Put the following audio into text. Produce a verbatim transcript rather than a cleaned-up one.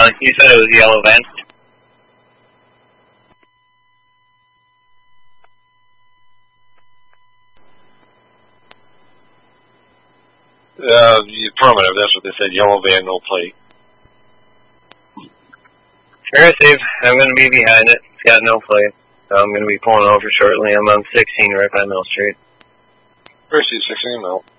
Uh, you said it was a yellow van. Uh, affirmative, that's what they said, yellow van, no plate. I received. I'm going to be behind it. It's got no plate. So I'm going to be pulling over shortly. I'm on sixteen right by Mill Street. Received, sixteen, no.